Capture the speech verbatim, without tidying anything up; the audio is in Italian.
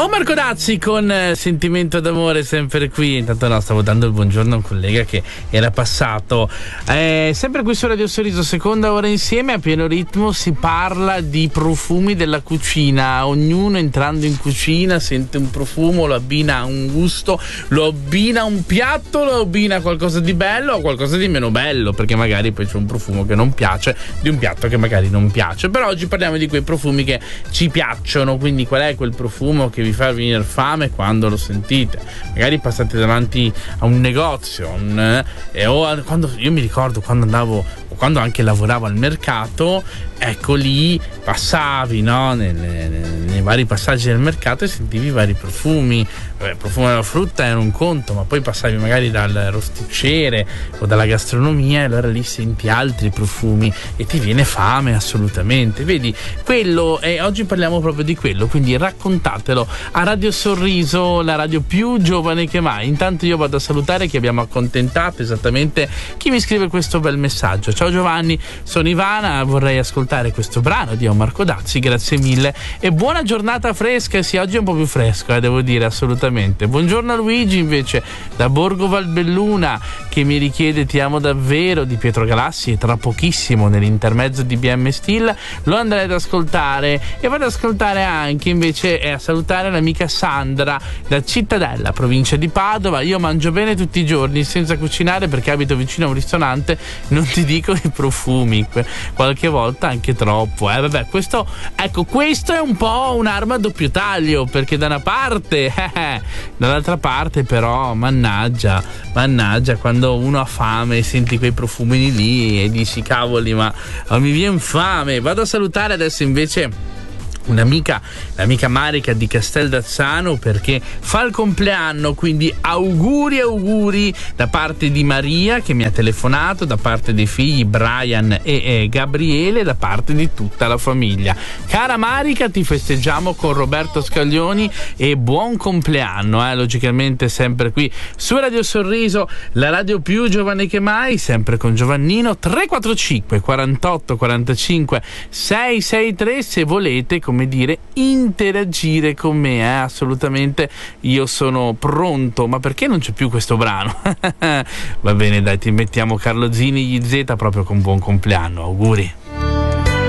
Oh, Marco Dazzi con eh, Sentimento d'amore sempre qui. Intanto no, stavo dando il buongiorno a un collega che era passato. Eh, sempre qui su Radio Sorriso, seconda ora insieme a pieno ritmo. Si parla di profumi della cucina. Ognuno entrando in cucina sente un profumo, lo abbina a un gusto, lo abbina a un piatto, lo abbina a qualcosa di bello o qualcosa di meno bello, perché magari poi c'è un profumo che non piace di un piatto che magari non piace. Però oggi parliamo di quei profumi che ci piacciono. Quindi qual è quel profumo che vi fa venire fame quando lo sentite? Magari passate davanti a un negozio, un, eh, o a, quando io mi ricordo quando andavo o quando anche lavoravo al mercato, ecco lì passavi, no, nelle, nei vari passaggi del mercato e sentivi i vari profumi. Vabbè, il profumo della frutta era un conto, ma poi passavi magari dal rosticciere o dalla gastronomia e allora lì senti altri profumi e ti viene fame assolutamente. Vedi, quello è, oggi parliamo proprio di quello, quindi raccontatelo a Radio Sorriso, la radio più giovane che mai. Intanto io vado a salutare chi abbiamo accontentato, esattamente chi mi scrive questo bel messaggio. Ciao Giovanni, sono Ivana, vorrei ascoltare questo brano di Marco Dazzi, grazie mille e buona giornata fresca. Sì, oggi è un po' più fresco, eh, devo dire, assolutamente. Buongiorno a Luigi invece da Borgo Valbelluna che mi richiede Ti amo davvero di Pietro Galassi, e tra pochissimo nell'intermezzo di B M Steel lo andrei ad ascoltare. E vado ad ascoltare anche invece e a salutare l'amica Sandra da Cittadella, provincia di Padova. Io mangio bene tutti i giorni senza cucinare perché abito vicino a un ristorante, non ti dico i profumi, qualche volta anche troppo, eh vabbè, questo ecco questo è un po' un'arma a doppio taglio, perché da una parte eh, dall'altra parte però mannaggia mannaggia quando uno ha fame e senti quei profumini lì e dici cavoli, ma, ma mi viene fame. Vado a salutare adesso invece un'amica, l'amica Marica di Casteldazzano, perché fa il compleanno, quindi auguri auguri da parte di Maria che mi ha telefonato, da parte dei figli Brian e, e Gabriele, da parte di tutta la famiglia. Cara Marica, ti festeggiamo con Roberto Scaglioni e buon compleanno, eh, logicamente sempre qui su Radio Sorriso, la radio più giovane che mai, sempre con Giovannino. Tre quattro cinque quarantotto quarantacinque seicentosessantatré se volete, come dire, interagire con me, eh? Assolutamente, io sono pronto. Ma perché non c'è più questo brano? Va bene, dai, ti mettiamo Carlo Zini, gli Z proprio con buon compleanno, auguri.